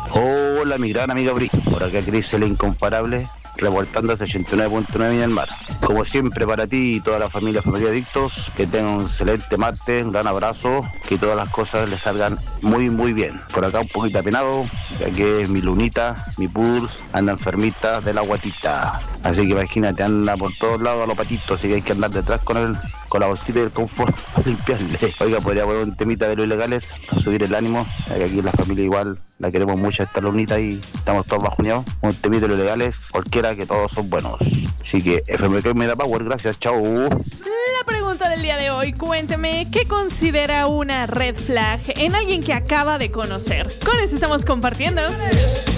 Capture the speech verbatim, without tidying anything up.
Hola, mi gran amiga Bri. Por acá Cris el incomparable, reportando hace ochenta y nueve punto nueve en el mar. Como siempre para ti y toda la familia Familia Adictos, que tengan un excelente martes, un gran abrazo, que todas las cosas les salgan muy muy bien. Por acá un poquito apenado, ya que mi lunita, mi pulse, anda enfermita de la guatita. Así que imagínate, anda por todos lados a los patitos, así que hay que andar detrás con él, con la bolsita y el confort para limpiarle. Oiga, podría poner un temita de los ilegales para subir el ánimo, ya que aquí la familia igual la queremos mucho esta lunita y estamos todos bajoneados. Un temita de los ilegales, cualquiera, que todos son buenos. Así que F M K me da power, gracias, chao. La pregunta del día de hoy, cuénteme, ¿qué considera una red flag en alguien que acaba de conocer? Con eso estamos compartiendo.